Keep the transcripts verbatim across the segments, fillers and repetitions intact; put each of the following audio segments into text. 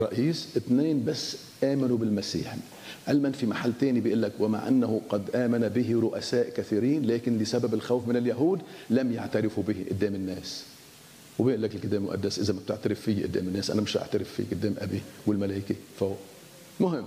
رئيس، اثنين بس آمنوا بالمسيح. علما في محل تاني بيقول لك ومع أنه قد آمن به رؤساء كثيرين لكن لسبب الخوف من اليهود لم يعترفوا به قدام الناس. وبيقول لك الكتاب المقدس إذا ما بتعترف فيه قدام الناس أنا مش هعترف فيك قدام أبي والملائكة فوق. مهم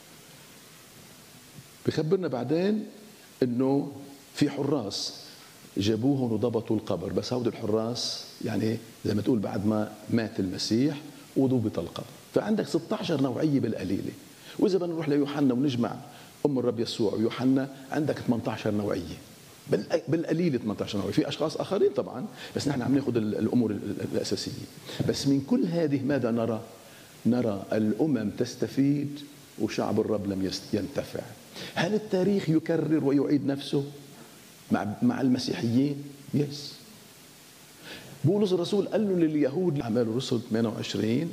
بخبرنا بعدين إنه في حراس جابوهم وضبطوا القبر، بس هود الحراس يعني زي ما تقول بعد ما مات المسيح وضبط القبر. فعندك ستة عشر نوعية بالقليلة، وإذا بدنا نروح ليوحنا ونجمع أم الرب يسوع ويوحنا عندك ثمانية عشر نوعية بالقليل، ثمانية عشر نوعية. في أشخاص آخرين طبعا بس نحن عم ناخذ الأمور الأساسية. بس من كل هذه ماذا نرى؟ نرى الأمم تستفيد وشعب الرب لم ينتفع. هل التاريخ يكرر ويعيد نفسه مع مع المسيحيين؟ يس. بولس الرسول قال له لليهود أعمال الرسل ثمانية وعشرين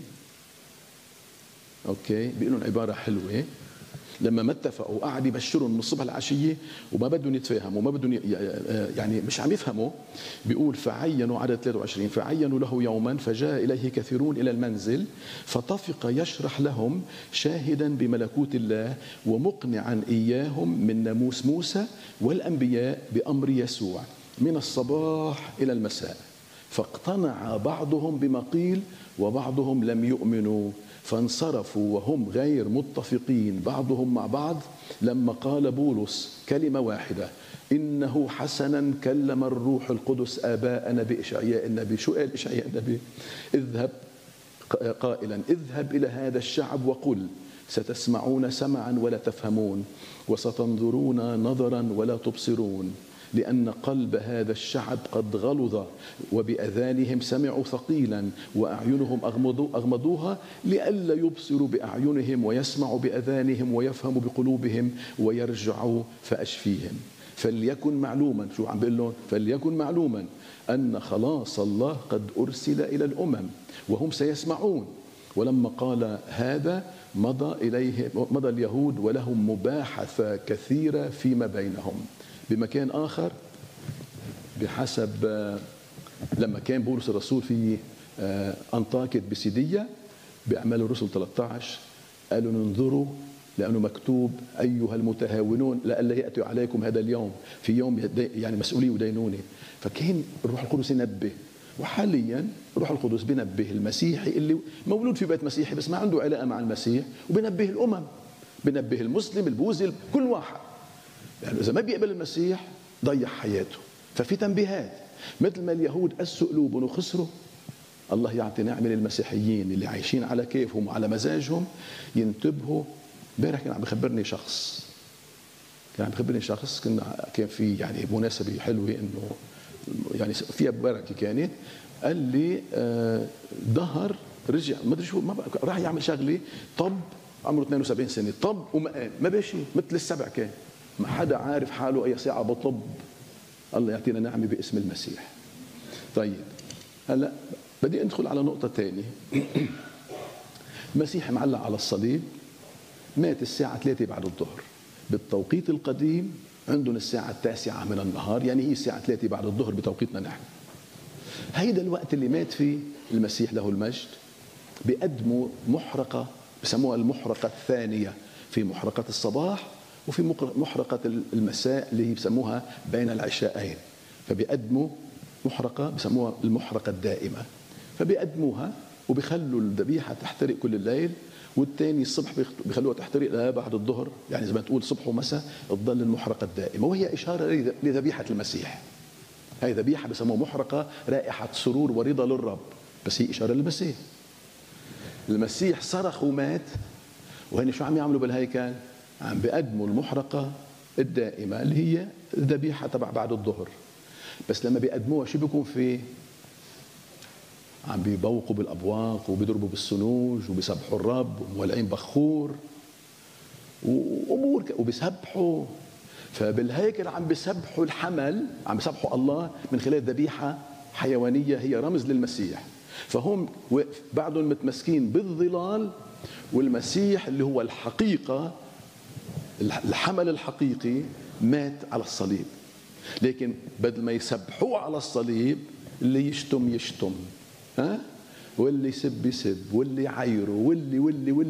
اوكي بيقول لهم عباره حلوه لما ما اتفقوا قعد يبشرهم من الصبح العشيه وما بدهم يتفاهموا وما بدهم يعني مش عم يفهموا. بيقول فعينوا عدد ثلاثة وعشرين فعينوا له يوما فجاء اليه كثيرون الى المنزل فطفق يشرح لهم شاهدا بملكوت الله ومقنعا اياهم من ناموس موسى والانبياء بامر يسوع من الصباح الى المساء. فاقتنع بعضهم بما قيل وبعضهم لم يؤمنوا فانصرفوا وهم غير متفقين بعضهم مع بعض لما قال بولس كلمة واحدة إنه حسنا كلم الروح القدس آباءنا بإشعياء النبي. شو قال إشعياء النبي؟ اذهب قائلا اذهب إلى هذا الشعب وقل ستسمعون سمعا ولا تفهمون وستنظرون نظرا ولا تبصرون لأن قلب هذا الشعب قد غلظ وبأذانهم سمعوا ثقيلا وأعينهم أغمضوا أغمضوها لئلا يبصروا بأعينهم ويسمعوا بأذانهم ويفهموا بقلوبهم ويرجعوا فأشفيهم. فليكن معلوما، شو عم بقول لهم؟ فليكن معلوما أن خلاص الله قد أرسل إلى الأمم وهم سيسمعون. ولما قال هذا مضى إليه مضى اليهود ولهم مباحثة كثيرة فيما بينهم. بمكان آخر بحسب لما كان بولس الرسول في أنطاكية بسيدية بأعمال الرسل ثلاثة عشر قالوا انظروا لأنه مكتوب أيها المتهاونون لئلا يأتي عليكم هذا اليوم في يوم يعني مسؤولية ودينونة. فكان الروح القدس ينبه، وحاليا الروح القدس بينبه المسيحي اللي مولود في بيت مسيحي بس ما عنده علاقة مع المسيح، وبينبه الأمم، بينبه المسلم البوذي كل واحد، يعني إذا ما بيقبل المسيح ضيع حياته. ففي تنبيهات مثل ما اليهود قسوا قلوبهم وخسروا، الله يعطي نعمة للمسيحيين اللي عايشين على كيفهم وعلى مزاجهم ينتبهوا. امبارح كان عم بخبرني شخص كان عم بخبرني شخص كنا كان في يعني مناسبة حلوة انه يعني فيها بركة كانت. قال لي آه ظهر رجع ما ادري شو ما راح يعمل شغله طب عمره اثنين وسبعين سنة طب وما قام ما باشي مثل السبع كان ما حدا عارف حاله أي ساعة بطب. الله يعطينا نعمة باسم المسيح. طيب هلا بدي أدخل على نقطة ثانية. المسيح معلق على الصليب مات الساعة ثلاثة بعد الظهر بالتوقيت القديم، عندهم الساعة التاسعة من النهار يعني هي الساعة ثلاثة بعد الظهر بتوقيتنا نحن. هيدا الوقت اللي مات فيه المسيح له المجد. بيقدموا محرقة بسموها المحرقة الثانية، في محرقة الصباح وفي محرقة المساء اللي هي بسموها بين العشاءين. فبيقدموا محرقة بسموها المحرقة الدائمة، فبيقدموها وبيخلوا الذبيحة تحترق كل الليل، والتاني الصبح بيخلوها تحترق بعد الظهر، يعني زي ما تقول صبح ومساء تضل المحرقة الدائمة، وهي إشارة لذبيحة المسيح. هي ذبيحة بسموها محرقة رائحة سرور ورضا للرب، بس هي إشارة للمسيح. المسيح صرخ ومات، وهن شو عم يعملوا بالهيكل؟ عم بيقدموا المحرقة الدائمة اللي هي الذبيحة تبع بعد الظهر. بس لما بيقدموها شو بيكون فيه؟ عم بيبوقوا بالأبواق وبيضربوا بالسنوج وبيسبحوا الرب ومولعين بخور وأمور وبيسبحوا. فبالهيكل عم بيسبحوا الحمل، عم بيسبحوا الله من خلال ذبيحة حيوانية هي رمز للمسيح. فهم بعدهم متمسكين بالظلال، والمسيح اللي هو الحقيقة الحمل الحقيقي مات على الصليب. لكن بدل ما يسبحوه على الصليب اللي يشتم يشتم ها واللي يسب يسب واللي يعيره واللي واللي واللي